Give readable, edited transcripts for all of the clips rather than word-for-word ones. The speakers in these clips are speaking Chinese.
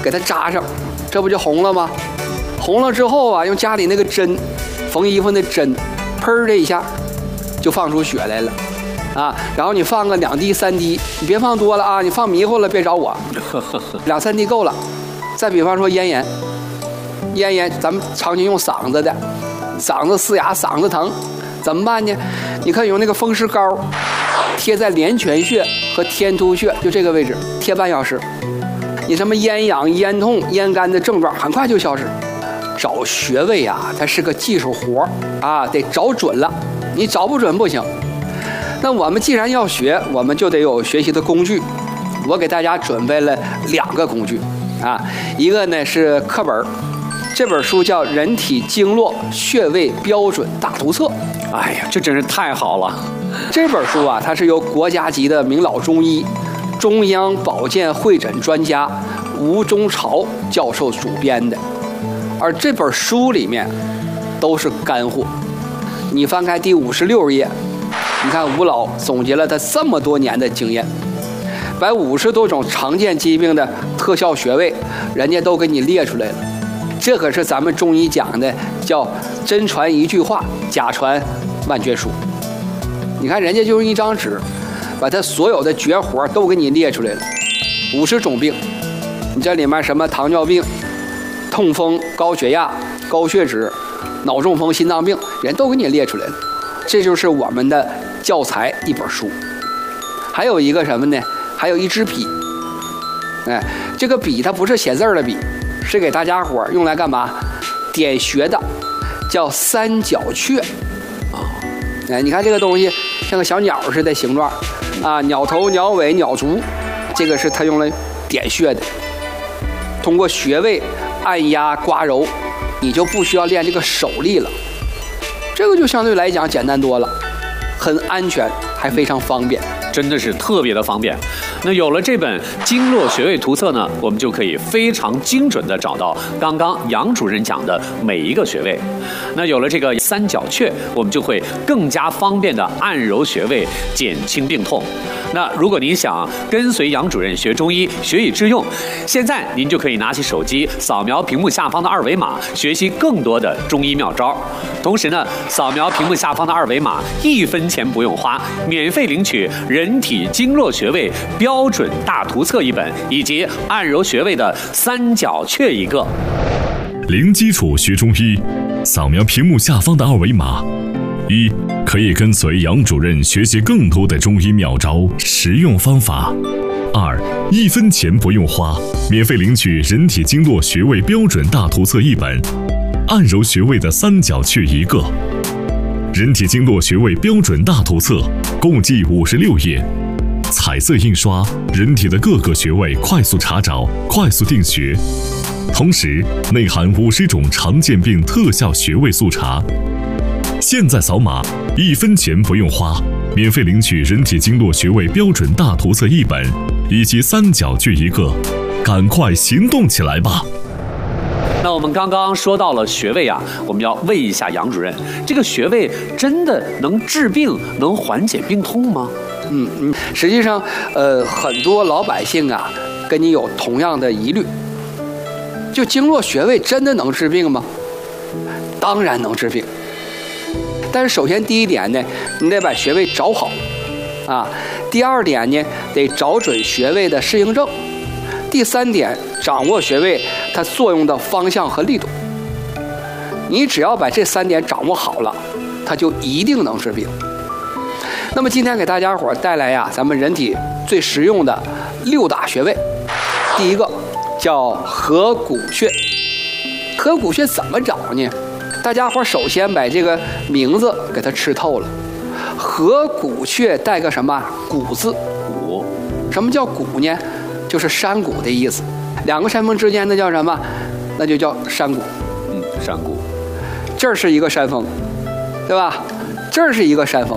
给它扎上，这不就红了吗？红了之后啊，用家里那个针，缝衣服那针，砰的一下就放出血来了。啊，然后你放个2滴3滴，你别放多了啊，你放迷糊了别找我，2、3滴够了。再比方说咽炎，咱们常年用嗓子的，嗓子嘶哑，嗓子疼，怎么办呢？你可以用那个风湿膏贴在连泉穴和天突穴，就这个位置贴半小时，你什么咽痒、咽痛、咽干的症状很快就消失。找穴位啊，它是个技术活啊，得找准了，你找不准不行。那我们既然要学，我们就得有学习的工具。我给大家准备了2个工具啊，一个呢是课本，这本书叫《人体经络穴位标准大图册》。 哎呀，这真是太好了！ 这本书啊，它是由国家级的名老中医、中央保健会诊专家吴中朝教授主编的，而这本书里面都是干货。你翻开第56页。你看吴老总结了他这么多年的经验，把50多种常见疾病的特效穴位，人家都给你列出来了。这可是咱们中医讲的叫真传一句话，假传万卷书。你看人家就用一张纸，把他所有的绝活都给你列出来了，50种病，你这里面什么糖尿病、痛风、高血压、高血脂、脑中风、心脏病，人都给你列出来了。这就是我们的教材一本书。还有一个什么呢？还有一支笔。哎，这个笔它不是写字的笔，是给大家伙用来干嘛？点穴的，叫三角雀。哎，你看这个东西像个小鸟似的形状啊，鸟头、鸟尾、鸟足，这个是它用来点穴的。通过穴位按压刮揉，你就不需要练这个手力了。这个就相对来讲简单多了，很安全，还非常方便， 真的是特别的方便。那有了这本经络穴位图册呢，我们就可以非常精准的找到刚刚杨主任讲的每一个穴位。那有了这个三角雀，我们就会更加方便的按揉穴位，减轻病痛。那如果您想跟随杨主任学中医，学以致用，现在您就可以拿起手机扫描屏幕下方的2维码，学习更多的中医妙招。同时呢，扫描屏幕下方的2维码，1分钱不用花，免费领取人体经络穴位标准大图册1本，以及按揉穴位的三角雀1个。 零基础学中医，扫描屏幕下方的2维码。1. 可以跟随杨主任学习更多的中医妙招、实用方法。2. 1分钱不用花，免费领取人体经络穴位标准大图册1本，按揉穴位的三角雀1个。人体经络穴位标准大图册共计56页，彩色印刷，人体的各个穴位快速查找、快速定穴，同时内含50种常见病特效穴位速查。现在扫码，1分钱不用花，免费领取人体经络穴位标准大图册1本，以及三角雀1个，赶快行动起来吧！ 那我们刚刚说到了穴位啊，我们要问一下杨主任，这个穴位真的能治病、能缓解病痛吗？ 实际上，很多老百姓啊，跟你有同样的疑虑，就经络穴位真的能治病吗？当然能治病。但是首先第一点呢，你得把穴位找好啊。第2点呢，得找准穴位的适应症。第3点，掌握穴位它作用的方向和力度。你只要把这3点掌握好了，它就一定能治病。那么今天给大家伙带来呀，咱们人体最实用的6大穴位。第一个叫合谷穴。合谷穴怎么找呢？大家伙首先把这个名字给它吃透了。合谷穴带个什么谷字？ 谷。 什么叫谷呢？就是山谷的意思。2个山峰之间那叫什么？那就叫山谷。 山谷。 这儿是一个山峰，对吧？这儿是一个山峰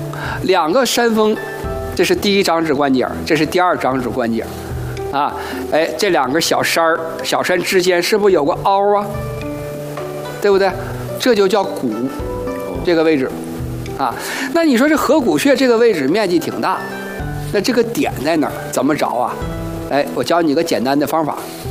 ，2个山峰，这是第1掌指关节，这是第2掌指关节，啊，哎，这2个小山之间是不是有个凹啊？对不对？这就叫谷，这个位置，啊，那你说这合谷穴这个位置面积挺大，那这个点在哪儿？怎么找啊？哎，我教你个简单的方法。